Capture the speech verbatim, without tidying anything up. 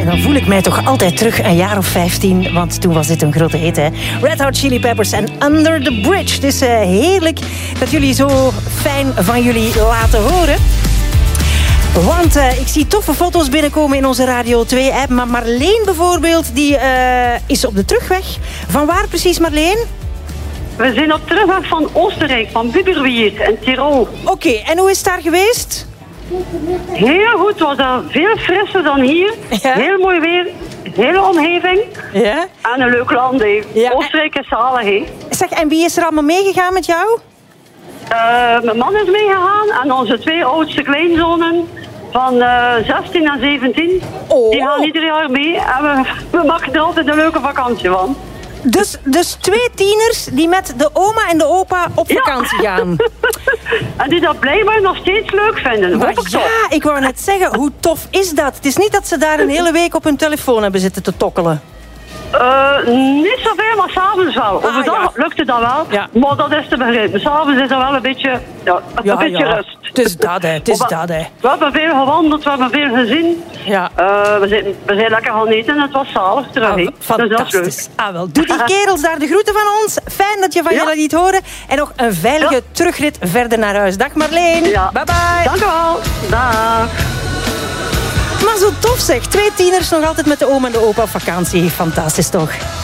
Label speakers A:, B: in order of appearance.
A: dan voel ik mij toch altijd terug een jaar of vijftien, want toen was dit een grote hit, hè. Red Hot Chili Peppers en Under the Bridge. Het is uh, heerlijk dat jullie zo fijn van jullie laten horen. Want uh, ik zie toffe foto's binnenkomen in onze Radio twee-app. Maar Marleen bijvoorbeeld, die uh, is op de terugweg. Van waar precies, Marleen?
B: We zijn op terugweg van Oostenrijk, van Büberwier in Tirol.
A: Oké, okay, en hoe is het daar geweest?
B: Heel goed, het was daar veel frisser dan hier. Ja? Heel mooi weer, hele omgeving.
A: Ja?
B: En een leuk land, hè. Ja. Oostenrijk is zalig, hè.
A: Zeg, en wie is er allemaal meegegaan met jou?
B: Uh, mijn man is meegegaan en onze twee oudste kleinzonen van uh, zestien en zeventien. Oh. Die gaan ieder jaar mee en we, we maken er altijd een leuke vakantie van.
A: Dus, dus twee tieners die met de oma en de opa op vakantie ja. gaan.
B: En die dat blijkbaar nog steeds leuk vinden.
A: Maar ik ja, ik wou net zeggen, hoe tof is dat? Het is niet dat ze daar een hele week op hun telefoon hebben zitten te tokkelen.
B: Uh, niet zoveel, maar s'avonds wel. Overdag ah, ja. lukte dat wel, ja. maar dat is te begrijpen. S'avonds is er wel een beetje, ja, een ja, beetje ja. rust.
A: Het is dat, hè. Het is dat, hè.
B: We hebben veel gewandeld, we hebben veel gezien. Ja. Uh, we, zijn, we zijn lekker gaan eten en het was zalig terug. Ah,
A: fantastisch. Dus ah, wel. Doe die kerels daar de groeten van ons. Fijn dat je van ja. jullie liet horen. En nog een veilige ja. terugrit verder naar huis. Dag Marleen. Ja. Bye bye.
B: Dank u wel. Dag.
A: Maar zo tof zeg. Twee tieners nog altijd met de oom en de opa op vakantie. Fantastisch toch?